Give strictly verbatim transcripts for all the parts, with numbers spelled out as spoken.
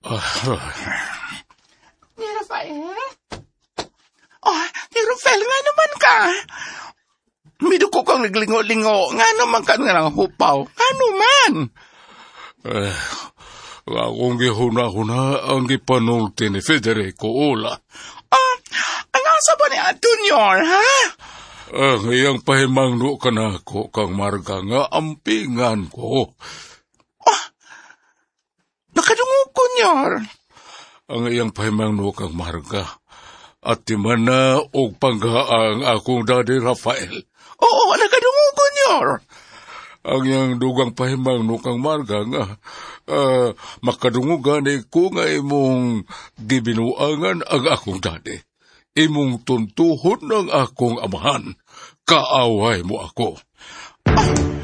Ni Rafael? Oh, ni Rafael, nga naman ka. Miduko kang naglingo-lingo. Nga naman ka nga lang hupaw. Nga naman. Eh, akong gihuna-huna ang gipanulti ni Federico Ula. Ah, ang asa ba ni Antonyor, ha? Ang iyang pahimangno ka na ako kang Marga nga ampingan ko. Ah, nakadungog ko, Nyor. Ang iyang pahimangno kang Marga at timan na og panggaang akong Daddy Rafael. Oo, nakadungog ko, Nyor. Ang iyang dugang pahimangno kang Marga nga uh, makadungugan eh ko nga imong gibinuangan ang akong daddy. Imong tuntuhon ng akong amahan. Kaaway mo ako. Ah.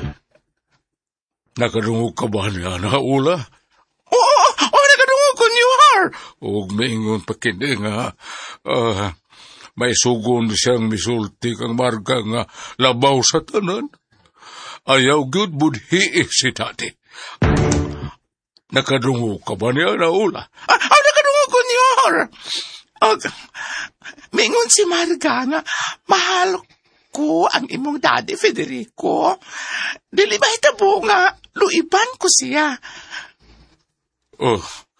Nakadungog ka ba niya na, Ula? Oo, oo, nakadungog ko, Nyor. Huwag maingon pa kini nga uh, may sugon siyang misulti kang Marga nga labaw sa tanan. Ayaw good budhi si dati. Nakadungog ka ba niya na, Ula? Ah, ah nakadungog ko, Nyor. Og, mingon si Marga nga, mahal ko ang imong daddy, Federico. Dili ba hitabo nga, luiban ko siya. Oh,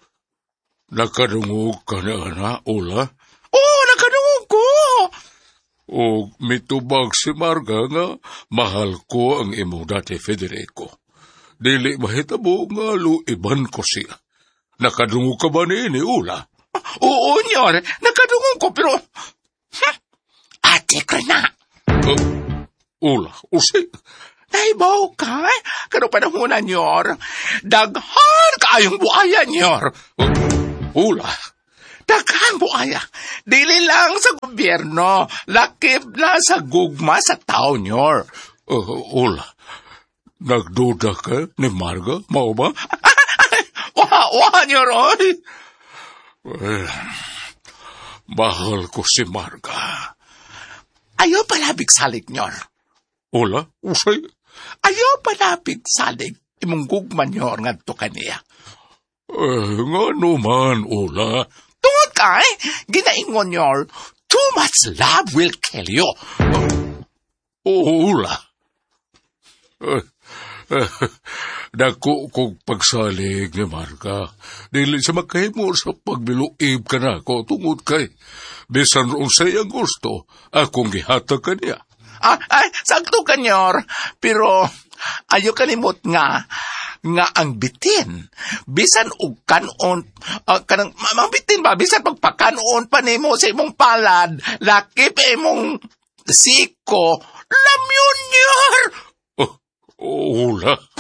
nakadungog ka na, na, Ula? Oo, nakadungog ko. O mitubag si Marga nga, mahal ko ang imong dati, Federico. Dili mahitabo nga luiban ko siya. Nakadungog ka ba ni Ula? Oo, Nyor, nakadungog ko, pero... Hm, ate ko na. Uh, Ula, usi? Naibaw ka, eh? Kano panahon na, Nyor. Daghan kaayong buaya, Nyor. Uh, Ula? Daghan buaya. Dili lang sa gobyerno. Lakip na sa gugma sa tao, Nyor. Uh, Ula, nagduda ka ni Marga? Mao ba? Waha, waha, Nyor, oy. Well, mahal ko si Marga. Ayaw palabig salig, Nyor. Ula, usay? Ayaw palabig salig. Imong gugman, Nyor, nga to kaniya. Eh, nga naman, Ula. Tungod ka, eh? Ginaingon, Nyor, too much love will kill you. Oh, Ula. Eh, eh, dako kong pagsalig ni Marga. Dili sa makahimo sa pagbiluib ka na ko tungod kay. Bisan ron sa'y ang gusto, akong gihatag ka niya. Ah, ay, sakto ka, Nyor. Pero, ayaw kalimot nga, nga ang bitin. Bisan og kanon, uh, kanang, mang bitin ba? Bisan pagpakanon pa nimo sa imong palad, laki pa imong siko, lamyon, Nyor. Oh, Ula.